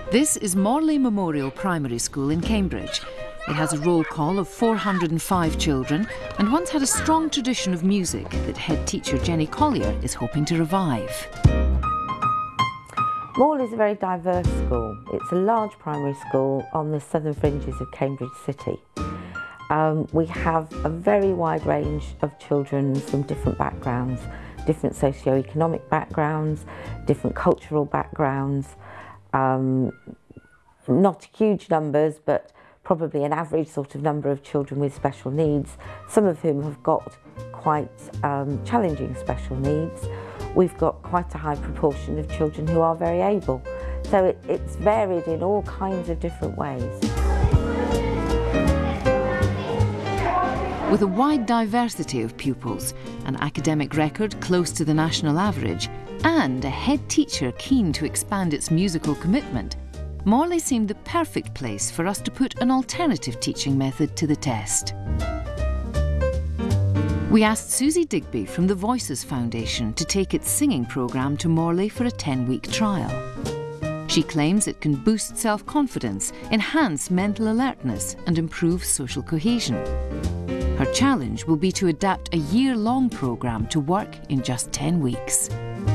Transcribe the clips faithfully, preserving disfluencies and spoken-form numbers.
This is Morley Memorial Primary School in Cambridge. It has a roll call of four hundred and five children and once had a strong tradition of music that head teacher Jenny Collier is hoping to revive. Morley is a very diverse school. It's a large primary school on the southern fringes of Cambridge City. Um, we have a very wide range of children from different backgrounds, different socio-economic backgrounds, different cultural backgrounds. Um, not huge numbers, but probably an average sort of number of children with special needs, some of whom have got quite um, challenging special needs. We've got quite a high proportion of children who are very able. So it, it's varied in all kinds of different ways. With a wide diversity of pupils, an academic record close to the national average, and a head teacher keen to expand its musical commitment, Morley seemed the perfect place for us to put an alternative teaching method to the test. We asked Susie Digby from the Voices Foundation to take its singing programme to Morley for a ten-week trial. She claims it can boost self-confidence, enhance mental alertness and improve social cohesion. Her challenge will be to adapt a year-long programme to work in just ten weeks.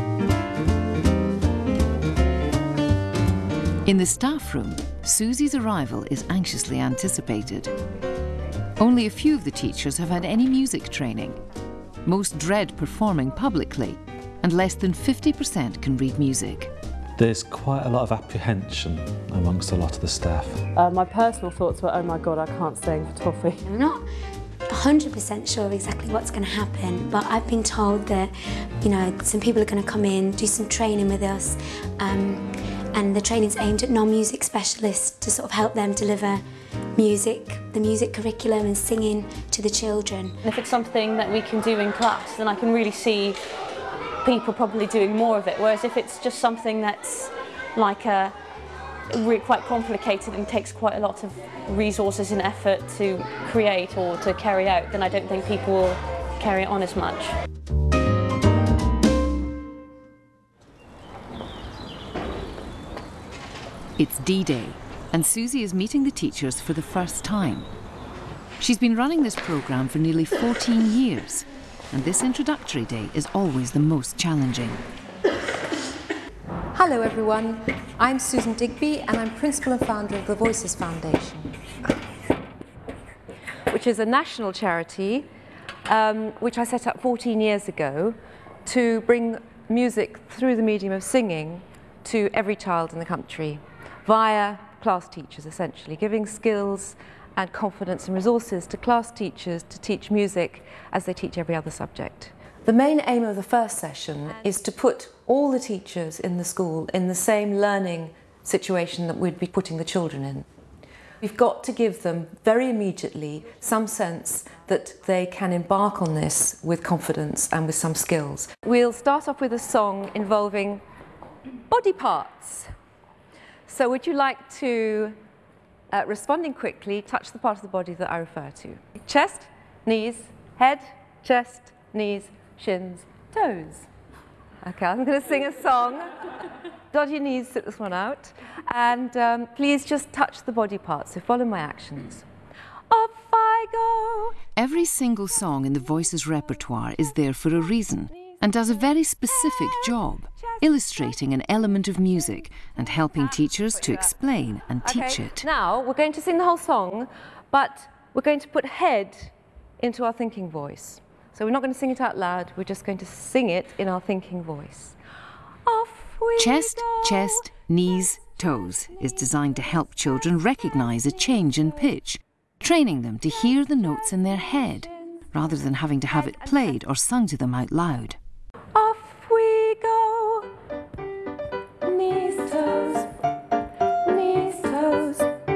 In the staff room, Susie's arrival is anxiously anticipated. Only a few of the teachers have had any music training. Most dread performing publicly, and less than fifty percent can read music. There's quite a lot of apprehension amongst a lot of the staff. Uh, my personal thoughts were, oh my God, I can't sing for toffee. I'm not one hundred percent sure of exactly what's going to happen, but I've been told that, you know, some people are going to come in, do some training with us, um, and the training's aimed at non-music specialists to sort of help them deliver music, the music curriculum and singing to the children. And if it's something that we can do in class, then I can really see people probably doing more of it, whereas if it's just something that's like a really quite complicated and takes quite a lot of resources and effort to create or to carry out, then I don't think people will carry it on as much. It's D-Day, and Susie is meeting the teachers for the first time. She's been running this programme for nearly fourteen years, and this introductory day is always the most challenging. Hello everyone, I'm Susan Digby and I'm Principal and Founder of the Voices Foundation, which is a national charity um, which I set up fourteen years ago to bring music through the medium of singing to every child in the country via class teachers, essentially, giving skills and confidence and resources to class teachers to teach music as they teach every other subject. The main aim of the first session is to put all the teachers in the school in the same learning situation that we'd be putting the children in. We've got to give them very immediately some sense that they can embark on this with confidence and with some skills. We'll start off with a song involving body parts. So would you like to, uh, responding quickly, touch the part of the body that I refer to? Chest, knees, head, chest, knees, shins, toes. Okay, I'm going to sing a song. Dod your knees, sit this one out. And um, please just touch the body parts, so follow my actions. Off I go. Every single song in the Voices repertoire is there for a reason and does a very specific job, illustrating an element of music and helping teachers to explain and teach Okay, it. now we're going to sing the whole song, but we're going to put head into our thinking voice. So we're not going to sing it out loud, we're just going to sing it in our thinking voice. Off we Chest, go. chest, knees, toes is designed to help children recognise a change in pitch, training them to hear the notes in their head, rather than having to have it played or sung to them out loud. Off we go. Knees, toes. Knees, toes.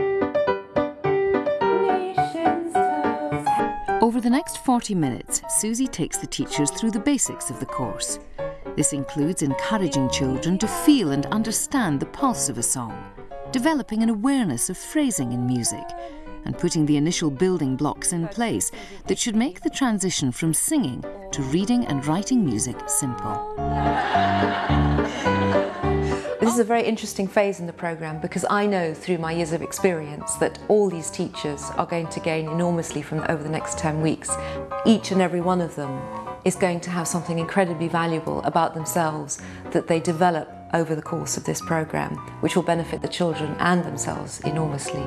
Knees, shins, toes. Over the next forty minutes, Susie takes the teachers through the basics of the course. This includes encouraging children to feel and understand the pulse of a song, developing an awareness of phrasing in music, and putting the initial building blocks in place that should make the transition from singing to reading and writing music simple. This is a very interesting phase in the programme because I know through my years of experience that all these teachers are going to gain enormously from over the next ten weeks. Each and every one of them is going to have something incredibly valuable about themselves that they develop over the course of this programme, which will benefit the children and themselves enormously.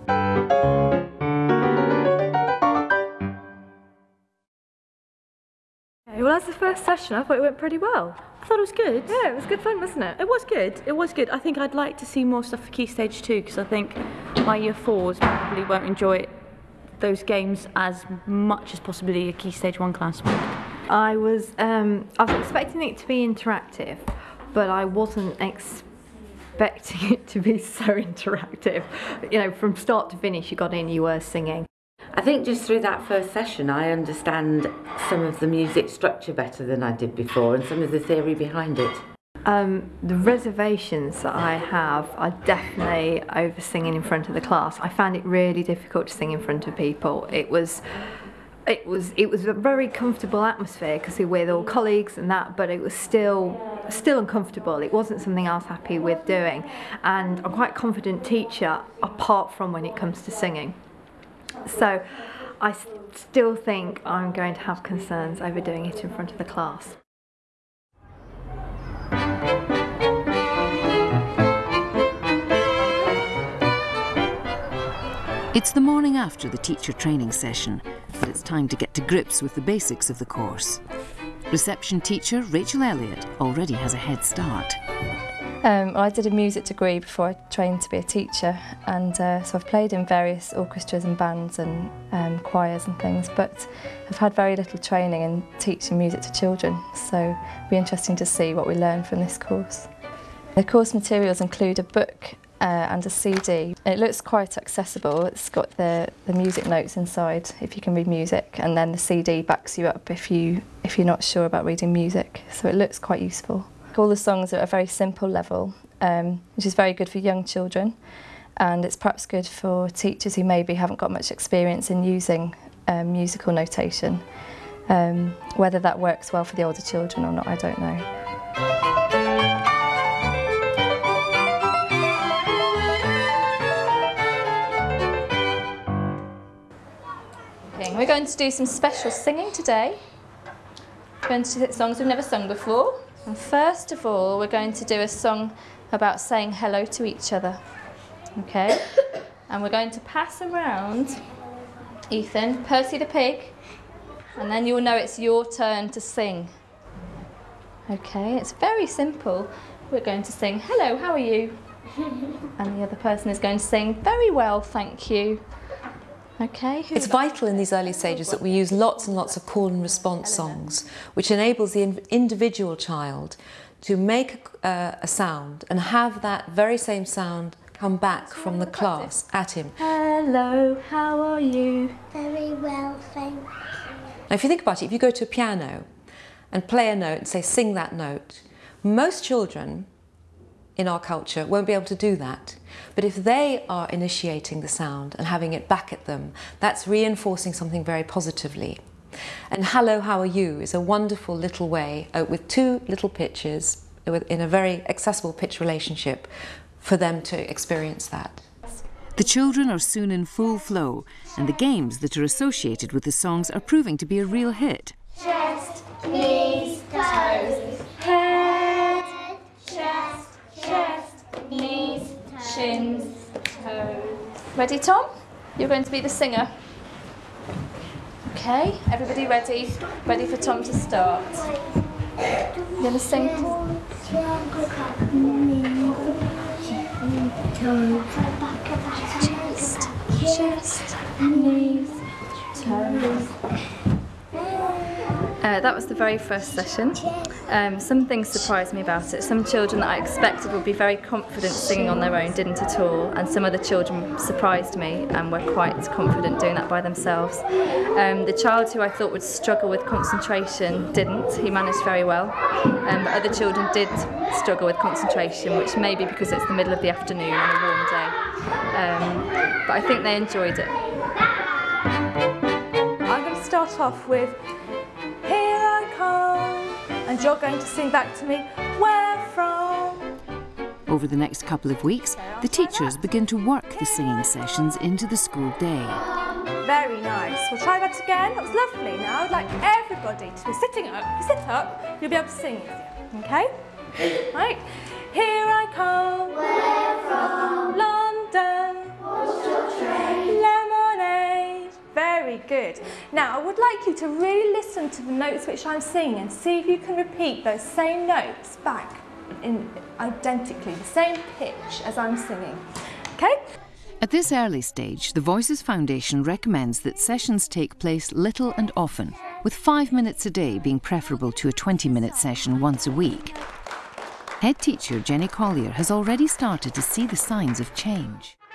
Well, as the first session, I thought it went pretty well. I thought it was good. Yeah, it was good fun, wasn't it? It was good. It was good. I think I'd like to see more stuff for Key Stage two because I think my year fours probably won't enjoy those games as much as possibly a Key Stage one class would. I was, um, I was expecting it to be interactive, but I wasn't expecting it to be so interactive. You know, from start to finish, you got in, you were singing. I think just through that first session I understand some of the music structure better than I did before and some of the theory behind it. Um, the reservations that I have are definitely over singing in front of the class. I found it really difficult to sing in front of people. It was It was it was a very comfortable atmosphere because we were with all colleagues and that, but it was still still uncomfortable. It wasn't something I was happy with doing, and I'm quite a confident teacher apart from when it comes to singing. So I still think I'm going to have concerns over doing it in front of the class. It's the morning after the teacher training session, but it's time to get to grips with the basics of the course. Reception teacher Rachel Elliott already has a head start. Um, well, I did a music degree before I trained to be a teacher, and uh, so I've played in various orchestras and bands and um, choirs and things, but I've had very little training in teaching music to children, so it'll be interesting to see what we learn from this course. The course materials include a book uh, and a C D. It looks quite accessible. It's got the, the music notes inside if you can read music, and then the C D backs you up if, you, if you're not sure about reading music, so it looks quite useful. All the songs are at a very simple level, um, which is very good for young children, and it's perhaps good for teachers who maybe haven't got much experience in using um, musical notation. Um, whether that works well for the older children or not, I don't know. Okay, we're going to do some special singing today. We're going to do songs we've never sung before. And first of all, we're going to do a song about saying hello to each other, okay? And we're going to pass around, Ethan, Percy the pig, and then you'll know it's your turn to sing. Okay, it's very simple. We're going to sing, hello, how are you? And the other person is going to sing, very well, thank you. Okay. It's vital in these early stages that we use lots and lots of call and response songs, which enables the individual child to make a, a sound and have that very same sound come back from the class at him. Hello, how are you? Very well, thanks. Now if you think about it, if you go to a piano and play a note and say sing that note, most children in our culture won't be able to do that. But if they are initiating the sound and having it back at them, that's reinforcing something very positively. And hello, how are you is a wonderful little way uh, with two little pitches in a very accessible pitch relationship for them to experience that. The children are soon in full flow, and the games that are associated with the songs are proving to be a real hit. Chest, knees, toes, head, chest, chest, knees, shins, toes. Ready, Tom? You're going to be the singer. Okay, everybody ready? Ready for Tom to start. You're going to sing. Chest, chest, knees, toes. Uh, that was the very first session. Um, some things surprised me about it. Some children that I expected would be very confident singing on their own didn't at all, and some other children surprised me and were quite confident doing that by themselves. Um, the child who I thought would struggle with concentration didn't. He managed very well. Um, but other children did struggle with concentration, which may be because it's the middle of the afternoon on a warm day. Um, but I think they enjoyed it. I'm going to start off with "Here I come," and you're going to sing back to me, "Where from?" Over the next couple of weeks, the teachers begin to work the singing sessions into the school day. Very nice. We'll try that again. That was lovely. Now I'd like everybody to be sitting up. If you sit up, you'll be able to sing easier. Okay? Right. Here I come. Where from? London. What's your train? Lemonade. Very good. Now I would like you to really listen to the notes which I'm singing and see if you can repeat those same notes back in identically the same pitch as I'm singing. Okay? At this early stage, the Voices Foundation recommends that sessions take place little and often, with five minutes a day being preferable to a twenty minute session once a week. Head teacher Jenny Collier has already started to see the signs of change.